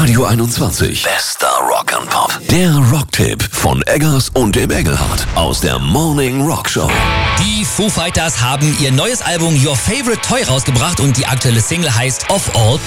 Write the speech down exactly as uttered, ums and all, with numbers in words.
Radio einundzwanzig. Bester Rock and Pop. Der Rocktipp von Eggers und dem Engelhardt aus der Morning Rock Show. Die Foo Fighters haben ihr neues Album Your Favorite Toy rausgebracht und die aktuelle Single heißt Of All